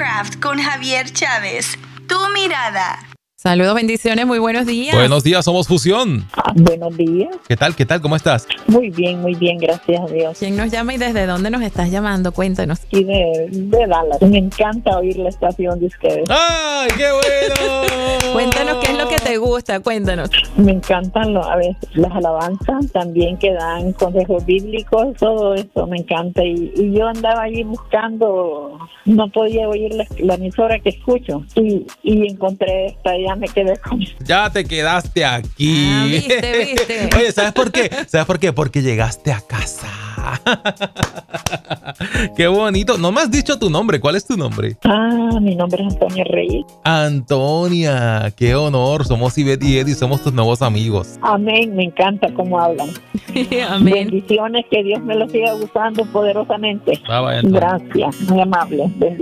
Craft con Javier Chávez. Tu mirada. Saludos, bendiciones, muy buenos días. Buenos días, somos Fusión. Buenos días. ¿Qué tal? ¿Cómo estás? Muy bien, gracias a Dios. ¿Quién nos llama y desde dónde nos estás llamando? Cuéntanos. Y de Dallas. Me encanta oír la estación de ustedes. ¡Ay, qué bueno! Cuéntanos qué es lo que te gusta, cuéntanos. Me encantan a veces las alabanzas, también que dan consejos bíblicos, todo eso me encanta. Y yo andaba ahí buscando, no podía oír la emisora que escucho. Y encontré esta, ya me quedé con... Ya te quedaste aquí. Ah, viste. Oye, ¿sabes por qué? Porque llegaste a casa. Qué bonito. No me has dicho tu nombre. ¿Cuál es tu nombre? Mi nombre es Antonia Reyes. Antonia, qué honor. Somos Ivette y Eddie, somos tus nuevos amigos. Amén, me encanta cómo hablan. Amén. Bendiciones, que Dios me lo siga usando poderosamente. Bye, Antonia. Gracias, muy amable. Bendiciones.